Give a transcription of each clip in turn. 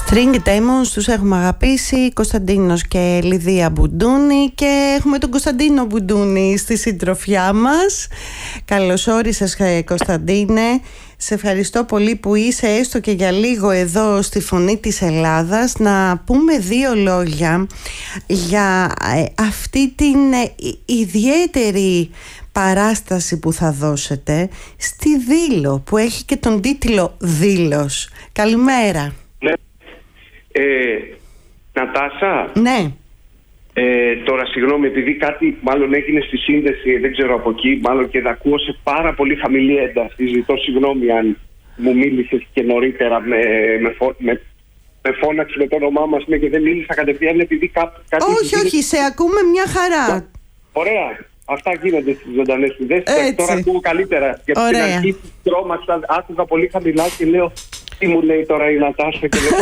String Demons τους έχουμε αγαπήσει, Κωνσταντίνος και Λιδία Μπουντούνη, και έχουμε τον Κωνσταντίνο Μπουντούνη στη συντροφιά μας. Καλώς όρισες, Κωνσταντίνε. Σε ευχαριστώ πολύ που είσαι έστω και για λίγο εδώ στη Φωνή της Ελλάδας. Να πούμε δύο λόγια για αυτή την ιδιαίτερη παράσταση που θα δώσετε στη Δήλο, που έχει και τον τίτλο Δήλος. Καλημέρα. Ναι. Νατάσα. Ναι. Τώρα συγγνώμη, επειδή κάτι μάλλον έγινε στη σύνδεση, δεν ξέρω από εκεί, μάλλον και ακούω σε πάρα πολύ χαμηλή ένταση. Ζητώ συγγνώμη αν μου μίλησες και νωρίτερα με φώναξε με το όνομά μας, και δεν μίλησα κατευθείαν επειδή κάτι... Όχι, σε ακούμε μια χαρά. Ωραία. Αυτά γίνονται στις ζωντανές συνδέσεις. Τώρα ακούω καλύτερα. Και από την αρχή τρόμαξα, άκουγα πολύ χαμηλά και λέω, τι μου λέει τώρα η Νατάσα, και λέω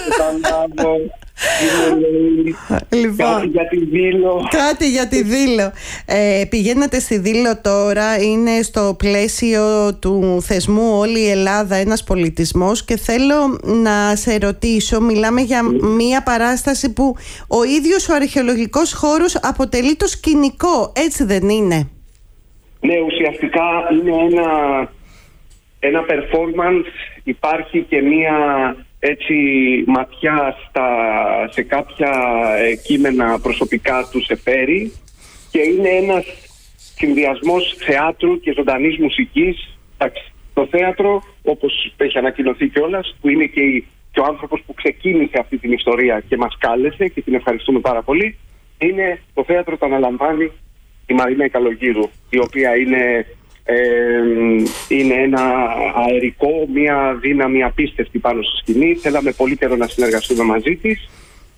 Λοιπόν, κάτι για τη Δήλο. Κάτι για τη Δήλο. Πηγαίνετε στη Δήλο τώρα, είναι στο πλαίσιο του θεσμού Όλη η Ελλάδα ένας πολιτισμός, και θέλω να σε ρωτήσω, μιλάμε για μία παράσταση που ο ίδιος ο αρχαιολογικός χώρος αποτελεί το σκηνικό, έτσι δεν είναι? Ναι, ουσιαστικά είναι ένα performance. Υπάρχει και μία έτσι ματιά σε κάποια κείμενα προσωπικά του Σεφέρη, και είναι ένας συνδυασμός θεάτρου και ζωντανής μουσικής. Το θέατρο, όπως έχει ανακοινωθεί κιόλας, που είναι και ο άνθρωπος που ξεκίνησε αυτή την ιστορία και μας κάλεσε, και την ευχαριστούμε πάρα πολύ, είναι το θέατρο, το αναλαμβάνει η Μαρίνα Καλογύρου, η οποία είναι ένα αερικό, μια δύναμη απίστευτη πάνω στη σκηνή. Θέλαμε πολύ καιρό να συνεργαστούμε μαζί της.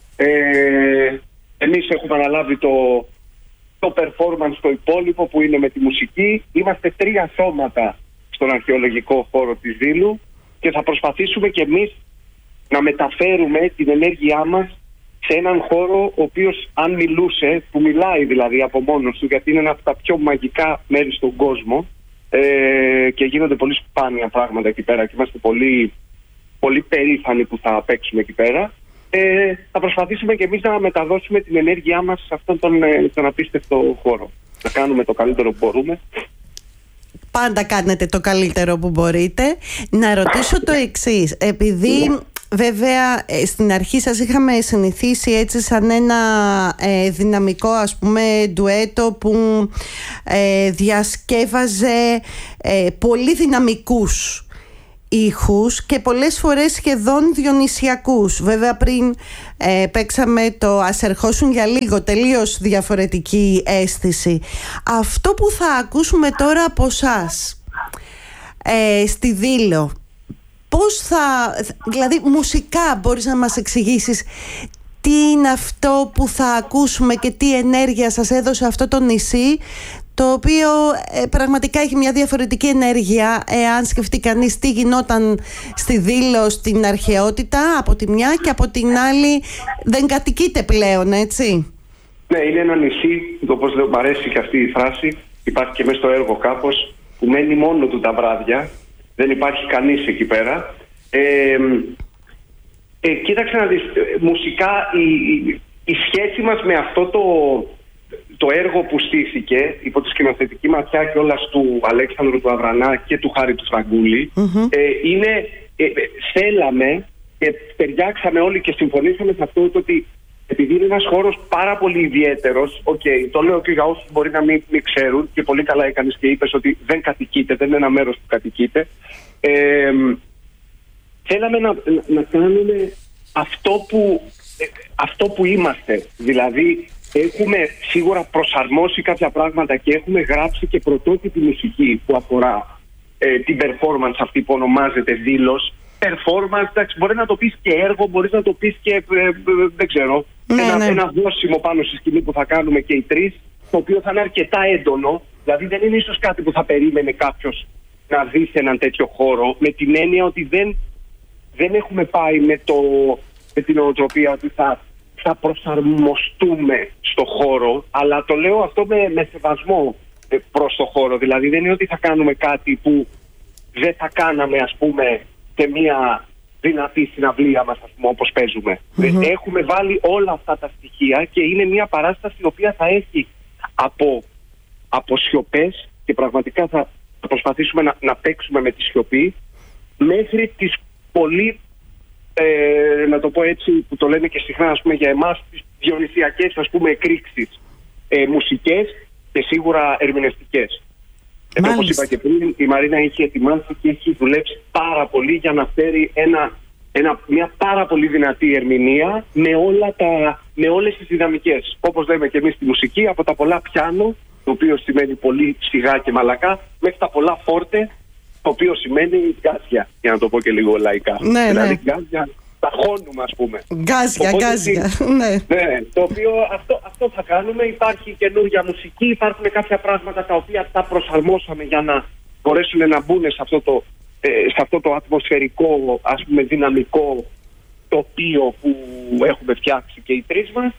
Εμείς έχουμε αναλάβει το performance, το υπόλοιπο που είναι με τη μουσική. Είμαστε 3 σώματα στον αρχαιολογικό χώρο της Δήλου, και θα προσπαθήσουμε και εμείς να μεταφέρουμε την ενέργειά μας σε έναν χώρο ο οποίος, αν μιλούσε, που μιλάει δηλαδή από μόνος του, γιατί είναι ένα από τα πιο μαγικά μέρη στον κόσμο, και γίνονται πολύ σπάνια πράγματα εκεί πέρα, και είμαστε πολύ, πολύ περήφανοι που θα παίξουμε εκεί πέρα. Θα προσπαθήσουμε και εμείς να μεταδώσουμε την ενέργειά μας σε αυτόν τον απίστευτο χώρο. Να κάνουμε το καλύτερο που μπορούμε. Πάντα κάνετε το καλύτερο που μπορείτε. Να ρωτήσω το εξής, επειδή βέβαια στην αρχή σας είχαμε συνηθίσει έτσι σαν ένα δυναμικό, ας πούμε, ντουέτο που διασκεύαζε πολύ δυναμικούς ήχους και πολλές φορές σχεδόν διονυσιακούς. Βέβαια πριν παίξαμε το «Ας ερχόσουν για λίγο», τελείως διαφορετική αίσθηση. Αυτό που θα ακούσουμε τώρα από εσάς στη Δήλο, πώς δηλαδή μουσικά μπορείς να μας εξηγήσεις τι είναι αυτό που θα ακούσουμε και τι ενέργεια σας έδωσε αυτό το νησί, το οποίο πραγματικά έχει μια διαφορετική ενέργεια, αν σκεφτεί κανείς τι γινόταν στη Δήλο στην αρχαιότητα από τη μια, και από την άλλη δεν κατοικείται πλέον, έτσι? Ναι, είναι ένα νησί, όπως λέω, μου αρέσει και αυτή η φράση, υπάρχει και μέσα στο έργο κάπως, που μένει μόνο του τα βράδια, δεν υπάρχει κανείς εκεί πέρα. Κοίταξε να δεις, μουσικά η σχέση μας με αυτό το έργο που στήθηκε υπό τη σκηνοθετική ματιά κιόλας του Αλέξανδρου του Αβρανά και του Χάρη του Φραγκούλη, είναι, θέλαμε και ταιριάξαμε όλοι και συμφωνήσαμε σε αυτό, ότι επειδή είναι ένας χώρος πάρα πολύ ιδιαίτερος, το λέω και για όσους μπορεί να μην ξέρουν, και πολύ καλά έκανες και είπες ότι δεν κατοικείται, δεν είναι ένα μέρος που κατοικείται. Θέλαμε να κάνουμε αυτό που είμαστε. Δηλαδή έχουμε σίγουρα προσαρμόσει κάποια πράγματα και έχουμε γράψει και πρωτότυπη μουσική που αφορά την performance αυτή που ονομάζεται Δήλος. Performance, εντάξει, μπορεί να το πεις και έργο, μπορείς να το πεις και δεν ξέρω, ένα δώσιμο πάνω στη σκηνή που θα κάνουμε και οι τρεις, το οποίο θα είναι αρκετά έντονο. Δηλαδή δεν είναι ίσως κάτι που θα περίμενε κάποιος να δει σε έναν τέτοιο χώρο, με την έννοια ότι δεν έχουμε πάει με την οτροπία ότι θα προσαρμοστούμε στο χώρο, αλλά το λέω αυτό με σεβασμό προς το χώρο. Δηλαδή δεν είναι ότι θα κάνουμε κάτι που δεν θα κάναμε, ας πούμε, σε μια δυνατή συναυλία μας, ας πούμε, όπως παίζουμε. Έχουμε βάλει όλα αυτά τα στοιχεία και είναι μια παράσταση η οποία θα έχει από σιωπές, και πραγματικά θα προσπαθήσουμε να παίξουμε με τη σιωπή, μέχρι τις πολύ, να το πω έτσι, που το λένε και συχνά, ας πούμε, για εμάς, τις διονυσιακές, ας πούμε, εκρήξεις μουσικές και σίγουρα ερμηνευτικές. Όπως είπα και πριν, η Μαρίνα έχει ετοιμάσει και έχει δουλέψει πάρα πολύ για να φέρει μια πάρα πολύ δυνατή ερμηνεία με όλες τις δυναμικές. Όπως λέμε και εμείς στη μουσική, από τα πολλά πιάνο, το οποίο σημαίνει πολύ σιγά και μαλακά, μέχρι τα πολλά φόρτε, το οποίο σημαίνει γκάζια, για να το πω και λίγο λαϊκά. Ναι, δηλαδή γκάζια, τα χώνουμε, ας πούμε. Γκάζια. Ναι, το οποίο αυτό θα κάνουμε. Υπάρχει καινούργια μουσική, υπάρχουν κάποια πράγματα τα οποία τα προσαρμόσαμε για να μπορέσουν να μπουν σε αυτό το ατμοσφαιρικό, ας πούμε, δυναμικό τοπίο που έχουμε φτιάξει και οι τρεις μας.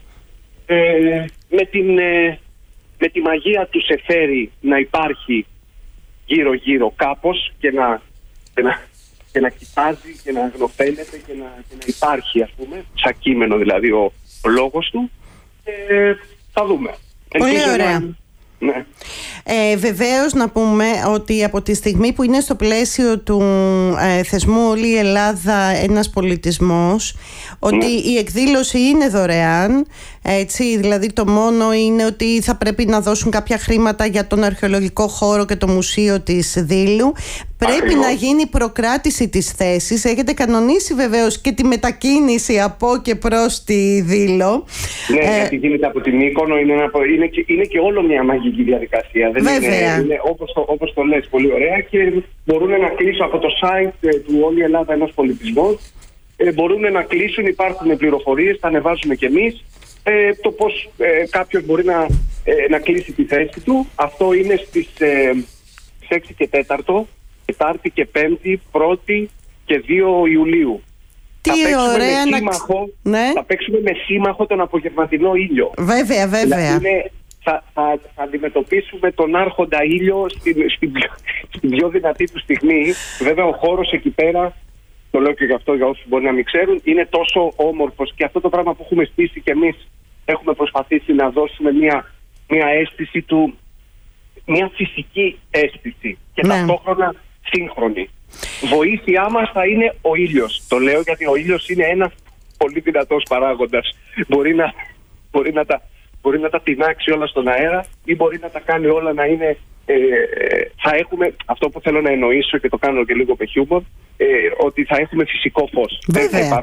Με τη μαγεία του σε φέρει να υπάρχει γύρω-γύρω κάπως και να κοιτάζει και να γνωφαίνεται και να υπάρχει, ας πούμε, σαν κείμενο δηλαδή ο λόγος του. Θα δούμε. Πολύ ωραία. Ναι. Βεβαίως να πούμε ότι από τη στιγμή που είναι στο πλαίσιο του θεσμού Όλη η Ελλάδα ένας πολιτισμός, ότι η εκδήλωση είναι δωρεάν, έτσι, δηλαδή το μόνο είναι ότι θα πρέπει να δώσουν κάποια χρήματα για τον αρχαιολογικό χώρο και το μουσείο της Δήλου. Πρέπει να γίνει προκράτηση της θέσης. Έχετε κανονίσει βεβαίως και τη μετακίνηση από και προς τη Δήλο. Ναι, γιατί γίνεται από την Μύκονο, είναι και όλο μια μαγική διαδικασία. Δεν είναι όπως το λες, πολύ ωραία, και μπορούν να κλείσουν από το site του Όλη η Ελλάδα ένας πολιτισμός. Μπορούν να κλείσουν, υπάρχουν πληροφορίες, τα ανεβάζουμε κι εμείς. Το πώς κάποιος μπορεί να κλείσει τη θέση του. Αυτό είναι στις 6 και 4, Τετάρτη και Πέμπτη, 1η και 2 Ιουλίου. Τι ωραία θα παίξουμε με σύμμαχο τον απογευματινό ήλιο. Βέβαια. Δηλαδή θα αντιμετωπίσουμε τον άρχοντα ήλιο στην πιο δυνατή του στιγμή. Βέβαια ο χώρος εκεί πέρα, το λέω και γι' αυτό για όσους μπορεί να μην ξέρουν, είναι τόσο όμορφος, και αυτό το πράγμα που έχουμε στήσει και εμείς έχουμε προσπαθήσει να δώσουμε μια αίσθηση του, μια φυσική αίσθηση και ταυτόχρονα σύγχρονη. Βοήθειά μας θα είναι ο ήλιος. Το λέω γιατί ο ήλιος είναι ένας πολύ δυνατός παράγοντας. Μπορεί να τα τεινάξει όλα στον αέρα ή μπορεί να τα κάνει όλα να είναι... θα έχουμε, αυτό που θέλω να εννοήσω και το κάνω και λίγο με χιούμορ, ότι θα έχουμε φυσικό φως. Βέβαια.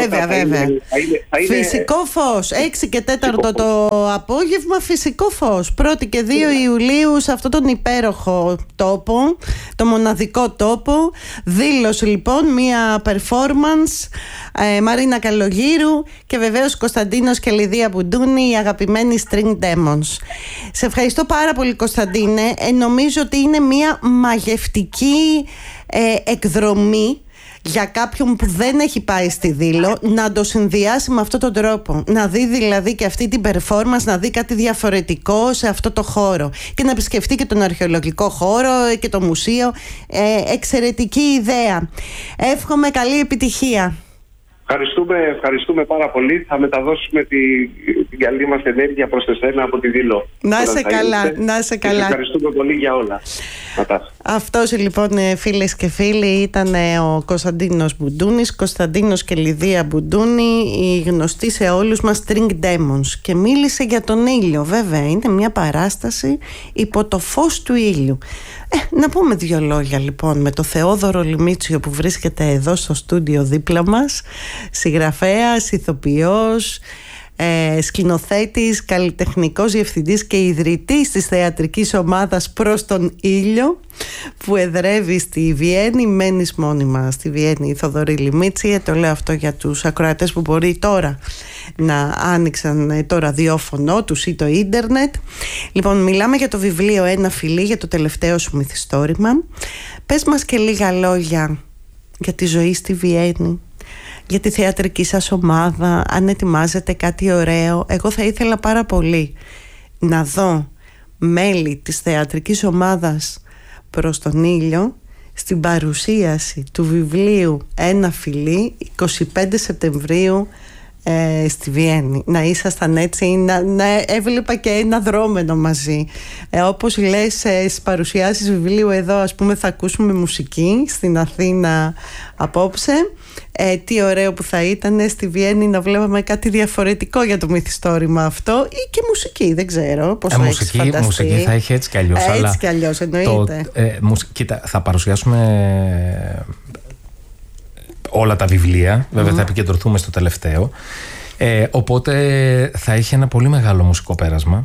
Φυσικό φως. 6 και 4 το απόγευμα, φυσικό φως. 1η και 2 Ιουλίου σε αυτόν τον υπέροχο τόπο, το μοναδικό τόπο. Δήλωση λοιπόν, μία performance. Μαρίνα Καλογύρου και βεβαίως Κωνσταντίνος και Λιδία Μπουντούνη, οι αγαπημένοι String Demons. Σε ευχαριστώ πάρα πολύ, Κωνσταντίνε. Νομίζω ότι είναι μία μαγευτική εκδρομή για κάποιον που δεν έχει πάει στη Δήλο, να το συνδυάσει με αυτόν τον τρόπο, να δει δηλαδή και αυτή την performance, να δει κάτι διαφορετικό σε αυτό το χώρο και να επισκεφτεί και τον αρχαιολογικό χώρο και το μουσείο. Εξαιρετική ιδέα. Εύχομαι καλή επιτυχία. Ευχαριστούμε πάρα πολύ. Θα μεταδώσουμε την καλή μας ενέργεια προς εσένα από τη Δήλο. Να είσαι καλά. Ευχαριστούμε πολύ για όλα. Αυτός λοιπόν, φίλες και φίλοι, ήταν ο Κωνσταντίνος Μπουντούνης, Κωνσταντίνος και Λιδία Μπουντούνη, οι γνωστοί σε όλους μας String Demons, και μίλησε για τον ήλιο. Βέβαια είναι μια παράσταση υπό το φως του ήλιου. Να πούμε 2 λόγια λοιπόν με το Θεόδωρο Λιμίτσιο που βρίσκεται εδώ στο στούντιο δίπλα μας, συγγραφέας, ηθοποιός, σκηνοθέτης, καλλιτεχνικός διευθυντής και ιδρυτής της θεατρικής ομάδας Προς τον Ήλιο, που εδρεύει στη Βιέννη. Μένεις μόνιμα στη Βιέννη, Θοδωρή Λιμίτσιε. Το λέω αυτό για τους ακροατές που μπορεί τώρα να άνοιξαν το ραδιόφωνο τους ή το ίντερνετ. Λοιπόν, μιλάμε για το βιβλίο «Ένα φιλί», για το τελευταίο σου μυθιστόρημα. Πες μας και λίγα λόγια για τη ζωή στη Βιέννη, για τη θεατρική σας ομάδα, αν ετοιμάζετε κάτι ωραίο. Εγώ θα ήθελα πάρα πολύ να δω μέλη της θεατρικής ομάδας Προς τον Ήλιο στην παρουσίαση του βιβλίου «Ένα φιλί» 25 Σεπτεμβρίου στη Βιέννη. Να ήσασταν έτσι, να έβλεπα και ένα δρόμενο μαζί. Όπως λες, στις παρουσιάσεις βιβλίου εδώ, ας πούμε, θα ακούσουμε μουσική στην Αθήνα απόψε. Τι ωραίο που θα ήταν στη Βιέννη να βλέπαμε κάτι διαφορετικό για το μυθιστόρημα αυτό, ή και μουσική, δεν ξέρω πώς θα έχεις φανταστεί. Μουσική θα έχει έτσι κι αλλιώς. Έτσι κι αλλιώς, εννοείται. Κοίτα, θα παρουσιάσουμε όλα τα βιβλία, βέβαια θα επικεντρωθούμε στο τελευταίο, οπότε θα έχει ένα πολύ μεγάλο μουσικό πέρασμα,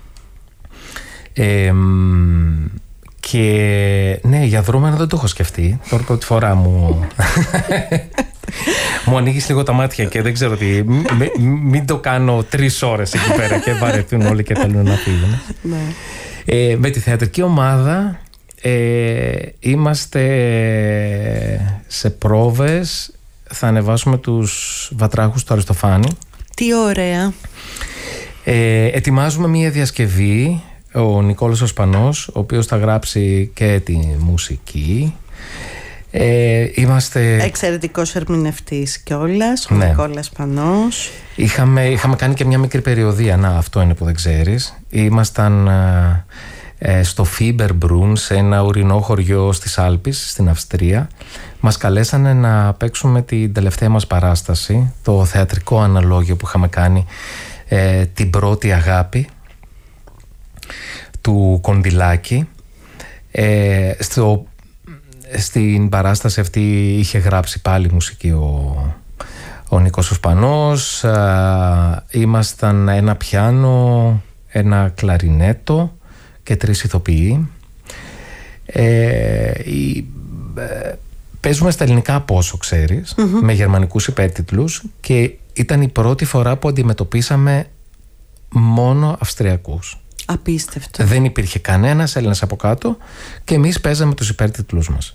και ναι, για δρόμενο δεν το έχω σκεφτεί. Τώρα πρώτη φορά μου ανοίγεις λίγο τα μάτια και δεν ξέρω τι. Μην το κάνω 3 ώρες εκεί πέρα και βαρεθούν όλοι και θέλουν να φύγουν. Με τη θεατρική ομάδα είμαστε σε πρόβες. Θα ανεβάσουμε τους Βατράχους του Αριστοφάνη. Τι ωραία. Ετοιμάζουμε μία διασκευή. Ο Νικόλας ο Σπανός, ο οποίος θα γράψει και τη μουσική. Είμαστε... Εξαιρετικός ερμηνευτής κιόλας, ο Νικόλας Σπανός. Είχαμε κάνει και μια μικρή περιοδία. Να, αυτό είναι που δεν ξέρεις. Ήμασταν στο Φίμπερμπρουν, σε ένα ουρινό χωριό στις Άλπεις, στην Αυστρία. Μας καλέσανε να παίξουμε την τελευταία μας παράσταση, το θεατρικό αναλόγιο που είχαμε κάνει, την πρώτη αγάπη του Κοντιλάκη. Στην παράσταση αυτή είχε γράψει πάλι μουσική ο Νίκος ο Σπανός. Ήμασταν ένα πιάνο, ένα κλαρινέτο και 3 ηθοποιοί. Παίζουμε στα ελληνικά από όσο ξέρεις, με γερμανικούς υπέρτιτλους, και ήταν η πρώτη φορά που αντιμετωπίσαμε μόνο Αυστριακούς. Απίστευτο. Δεν υπήρχε κανένας Έλληνας από κάτω και εμείς παίζαμε τους υπέρτιτλους μας.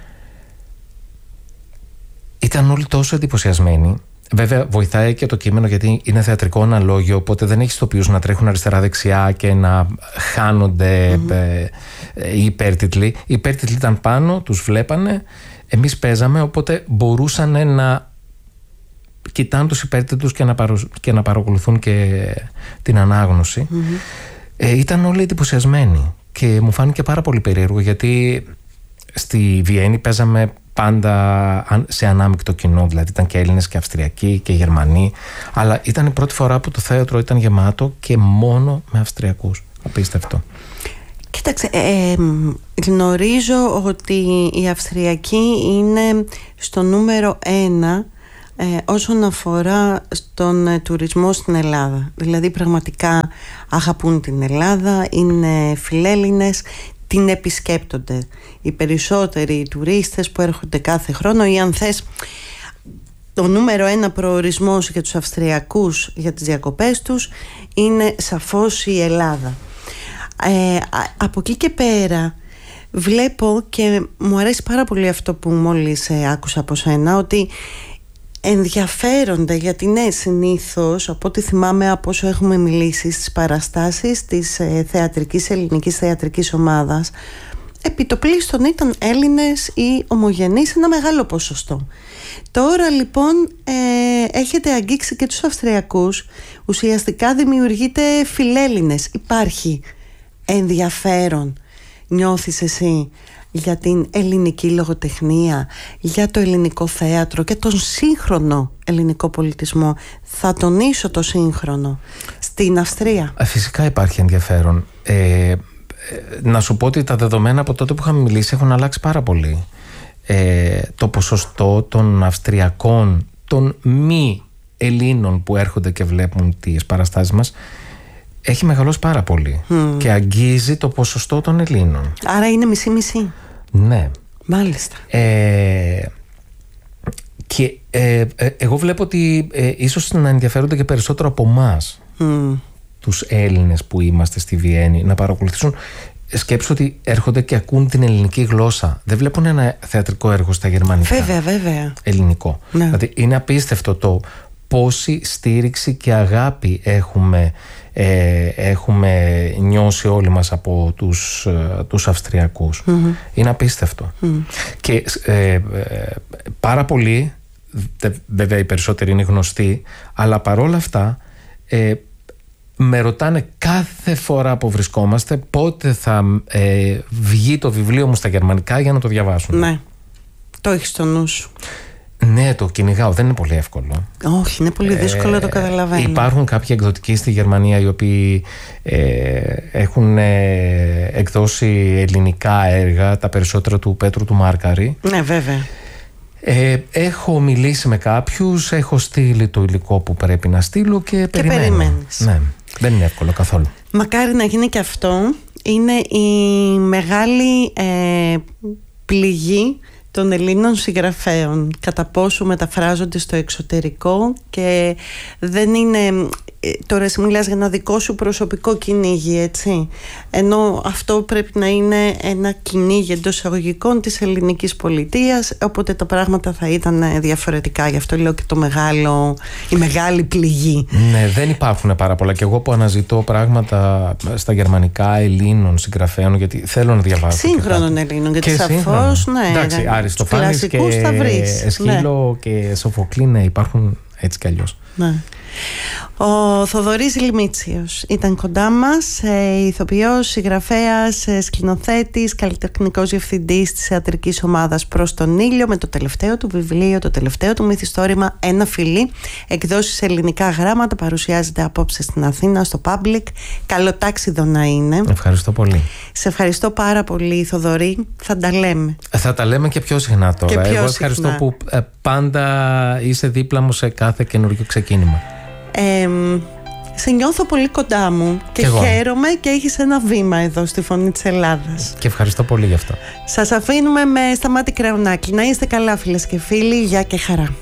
Ήταν όλοι τόσο εντυπωσιασμένοι. Βέβαια βοηθάει και το κείμενο, γιατί είναι θεατρικό αναλόγιο, οπότε δεν έχεις ηθοποιούς να τρέχουν αριστερά-δεξιά και να χάνονται οι υπέρτιτλοι. Οι υπέρτιτλοι ήταν πάνω, τους βλέπανε, εμείς παίζαμε, οπότε μπορούσαν να κοιτάνε τους υπέρτιτλους και να παρακολουθούν και την ανάγνωση. Ήταν όλοι εντυπωσιασμένοι και μου φάνηκε πάρα πολύ περίεργο, γιατί στη Βιέννη παίζαμε πάντα σε ανάμεικτο κοινό, δηλαδή ήταν και Έλληνες και Αυστριακοί και Γερμανοί, αλλά ήταν η πρώτη φορά που το θέατρο ήταν γεμάτο και μόνο με Αυστριακούς. Απίστευτο. Κοίταξε, γνωρίζω ότι οι Αυστριακοί είναι στο νούμερο 1 όσον αφορά στον τουρισμό στην Ελλάδα. Δηλαδή πραγματικά αγαπούν την Ελλάδα, είναι φιλέλληνες, την επισκέπτονται. Οι περισσότεροι τουρίστες που έρχονται κάθε χρόνο, ή αν θες, το νούμερο 1 προορισμός για τους Αυστριακούς για τις διακοπές τους είναι σαφώς η Ελλάδα. Από εκεί και πέρα βλέπω, και μου αρέσει πάρα πολύ αυτό που μόλις άκουσα από σένα, ότι ενδιαφέρονται, γιατί ναι, συνήθως από ό,τι θυμάμαι από όσο έχουμε μιλήσει στις παραστάσεις της ελληνικής θεατρικής ομάδας, επιτοπλίστων ήταν Έλληνες ή ομογενείς, ένα μεγάλο ποσοστό. Τώρα λοιπόν έχετε αγγίξει και τους Αυστριακούς, ουσιαστικά δημιουργείται φιλέλληνες. Υπάρχει ενδιαφέρον, νιώθεις εσύ, για την ελληνική λογοτεχνία, για το ελληνικό θέατρο και τον σύγχρονο ελληνικό πολιτισμό? Θα τονίσω το σύγχρονο στην Αυστρία. Φυσικά υπάρχει ενδιαφέρον. Να σου πω ότι τα δεδομένα από τότε που είχαμε μιλήσει έχουν αλλάξει πάρα πολύ. Το ποσοστό των Αυστριακών, των μη Ελλήνων που έρχονται και βλέπουν τις παραστάσεις μας, έχει μεγαλώσει πάρα πολύ και αγγίζει το ποσοστό των Ελλήνων. Άρα είναι μισή-μισή. Ναι. Μάλιστα. Και εγώ βλέπω ότι ίσως να ενδιαφέρονται και περισσότερο από εμάς, τους Έλληνες που είμαστε στη Βιέννη, να παρακολουθήσουν. Σκέψου ότι έρχονται και ακούν την ελληνική γλώσσα. Δεν βλέπουν ένα θεατρικό έργο στα γερμανικά. Βέβαια. Ελληνικό. Ναι. Δηλαδή είναι απίστευτο το πόση στήριξη και αγάπη έχουμε νιώσει όλοι μας από τους Αυστριακούς. Είναι απίστευτο. Και πάρα πολλοί, βέβαια οι περισσότεροι είναι γνωστοί, αλλά παρόλα αυτά με ρωτάνε κάθε φορά που βρισκόμαστε πότε θα βγει το βιβλίο μου στα γερμανικά για να το διαβάσουν. Ναι, το έχεις στο νου σου. Ναι, το κυνηγάω, δεν είναι πολύ εύκολο. Όχι, είναι πολύ δύσκολο, το καταλαβαίνω. Υπάρχουν κάποιοι εκδοτικοί στη Γερμανία οι οποίοι έχουν εκδώσει ελληνικά έργα, τα περισσότερα του Πέτρου του Μάρκαρη. Ναι, βέβαια. Έχω μιλήσει με κάποιους, έχω στείλει το υλικό που πρέπει να στείλω και περιμένω. Περιμένεις. Ναι, δεν είναι εύκολο καθόλου. Μακάρι να γίνει και αυτό. Είναι η μεγάλη πληγή των Ελλήνων συγγραφέων, κατά πόσο μεταφράζονται στο εξωτερικό και δεν είναι... Τώρα εσύ μιλάς για ένα δικό σου προσωπικό κυνήγι, έτσι, ενώ αυτό πρέπει να είναι ένα κυνήγι εντός εισαγωγικών της ελληνικής πολιτείας, οπότε τα πράγματα θα ήταν διαφορετικά. Γι' αυτό λέω και η μεγάλη πληγή. Ναι, δεν υπάρχουν πάρα πολλά. Και εγώ που αναζητώ πράγματα στα γερμανικά Ελλήνων συγγραφέων, γιατί θέλω να διαβάσω σύγχρονων Ελλήνων, γιατί σαφώς, ναι, εντάξει, Αριστοφάνης και Εσχύλο και Σοφοκλή, ναι, υπάρχουν έτσι κι αλλιώς. Ναι. Ο Θοδωρής Λιμίτσιος ήταν κοντά μας, ηθοποιός, συγγραφέας, σκηνοθέτης, καλλιτεχνικός διευθυντής της θεατρικής ομάδας Προς τον Ήλιο, με το τελευταίο του βιβλίο, το τελευταίο του μυθιστόρημα «Ένα φιλί», εκδόσεις ελληνικά γράμματα, παρουσιάζεται απόψε στην Αθήνα στο Public. Καλοτάξιδο να είναι. Ευχαριστώ πολύ. Σε ευχαριστώ πάρα πολύ, Θοδωρή. Θα τα λέμε. Θα τα λέμε και πιο συχνά τώρα. Εγώ ευχαριστώ που πάντα είσαι δίπλα μου σε κάθε καινούργιο ξεκίνημα. Σε νιώθω πολύ κοντά μου και χαίρομαι και έχεις ένα βήμα εδώ στη Φωνή της Ελλάδας. Και ευχαριστώ πολύ γι' αυτό. Σας αφήνουμε με Σταμάτη Κρεωνάκη. Να είστε καλά, φίλες και φίλοι. Γεια και χαρά.